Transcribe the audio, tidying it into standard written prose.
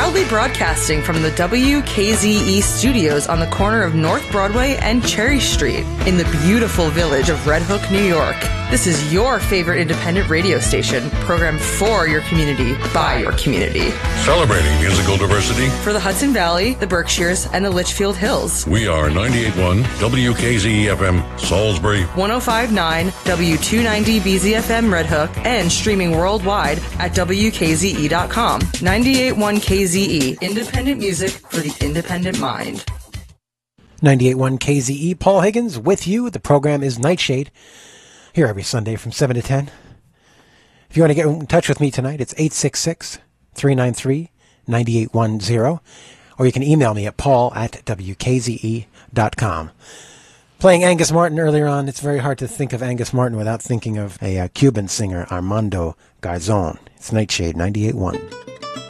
Proudly broadcasting from the WKZE studios on the corner of North Broadway and Cherry Street in the beautiful village of Red Hook, New York. This is your favorite independent radio station, programmed for your community, by your community. Celebrating musical diversity for the Hudson Valley, the Berkshires, and the Litchfield Hills. We are 98.1 WKZE-FM Salisbury, 105.9 W290BZFM Red Hook, and streaming worldwide at WKZE.com. 98.1 KZE, independent music for the independent mind. 98.1 KZE, Paul Higgins with you. The program is Nightshade, here every Sunday from 7 to 10. If you want to get in touch with me tonight, it's 866-393-9810, or you can email me at paul@wkze.com. Playing Angus Martin earlier on, it's very hard to think of Angus Martin without thinking of a Cuban singer, Armando Garzón. It's Nightshade 98.1.